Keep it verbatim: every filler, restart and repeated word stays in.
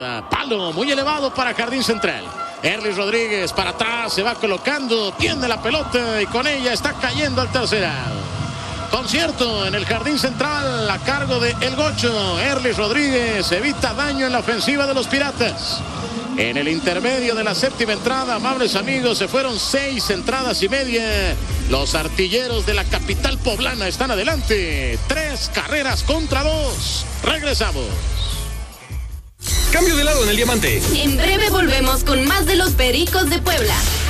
Palo muy elevado para Jardín Central. Erlis Rodríguez para atrás, se va colocando, tiene la pelota y con ella está cayendo al tercer out. Concierto en el Jardín Central a cargo de El Gocho. Erlis Rodríguez evita daño en la ofensiva de los Piratas. En el intermedio de la séptima entrada, amables amigos, se fueron seis entradas y media. Los artilleros de la capital poblana están adelante. Tres carreras contra dos. Regresamos. Cambio de lado en el diamante. En breve volvemos con más de los Pericos de Puebla.